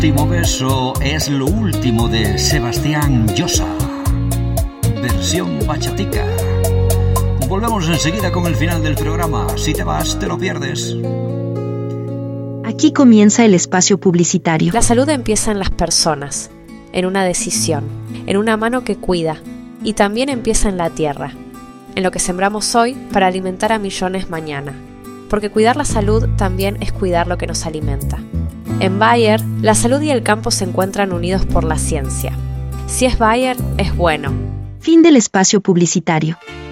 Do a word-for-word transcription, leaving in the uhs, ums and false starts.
Último beso es lo último de Sebastián Llosa, versión bachatica. Volvemos enseguida con el final del programa. Si te vas, te lo pierdes. Aquí comienza el espacio publicitario. La salud empieza en las personas, en una decisión, en una mano que cuida, y también empieza en la tierra, en lo que sembramos hoy para alimentar a millones mañana. Porque cuidar la salud también es cuidar lo que nos alimenta. En Bayer, la salud y el campo se encuentran unidos por la ciencia. Si es Bayer, es bueno. Fin del espacio publicitario.